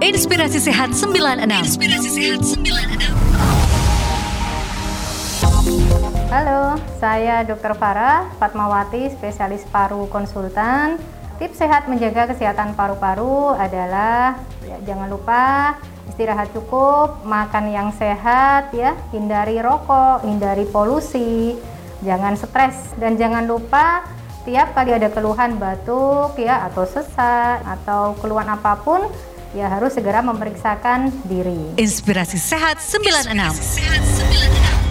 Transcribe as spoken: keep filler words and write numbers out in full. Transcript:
Inspirasi Sehat sembilan puluh enam. Inspirasi Sehat sembilan puluh enam. Halo, saya dokter Farah Fatmawati, spesialis paru konsultan. Tips sehat menjaga kesehatan paru-paru adalah ya, jangan lupa istirahat cukup, makan yang sehat ya, hindari rokok, hindari polusi, jangan stres, dan jangan lupa tiap kali ada keluhan batuk ya atau sesak atau keluhan apapun ya harus segera memeriksakan diri. Inspirasi Sehat sembilan puluh enam. Inspirasi Sehat sembilan puluh enam.